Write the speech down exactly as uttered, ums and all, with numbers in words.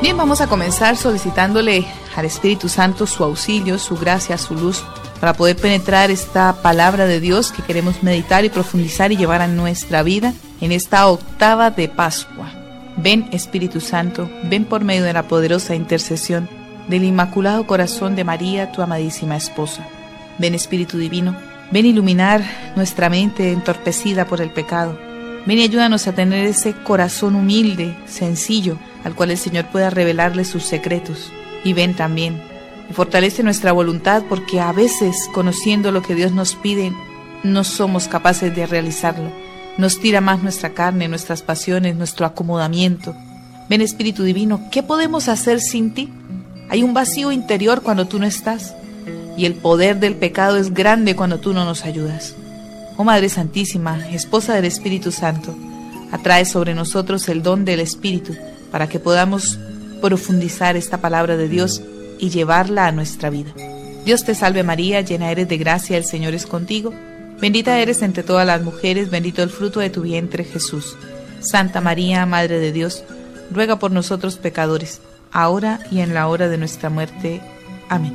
Bien, vamos a comenzar solicitándole al Espíritu Santo su auxilio, su gracia, su luz, para poder penetrar esta palabra de Dios que queremos meditar y profundizar y llevar a nuestra vida en esta octava de Pascua. Ven, Espíritu Santo, ven por medio de la poderosa intercesión del Inmaculado Corazón de María, tu amadísima esposa. Ven, Espíritu Divino, ven iluminar nuestra mente entorpecida por el pecado. Ven y ayúdanos a tener ese corazón humilde, sencillo, al cual el Señor pueda revelarle sus secretos. Y ven también, y fortalece nuestra voluntad, porque a veces, conociendo lo que Dios nos pide, no somos capaces de realizarlo. Nos tira más nuestra carne, nuestras pasiones, nuestro acomodamiento. Ven, Espíritu Divino, ¿qué podemos hacer sin ti? Hay un vacío interior cuando tú no estás, y el poder del pecado es grande cuando tú no nos ayudas. Oh Madre Santísima, Esposa del Espíritu Santo, atrae sobre nosotros el don del Espíritu para que podamos profundizar esta palabra de Dios y llevarla a nuestra vida. Dios te salve María, llena eres de gracia, el Señor es contigo. Bendita eres entre todas las mujeres, bendito el fruto de tu vientre Jesús. Santa María, Madre de Dios, ruega por nosotros pecadores, ahora y en la hora de nuestra muerte. Amén.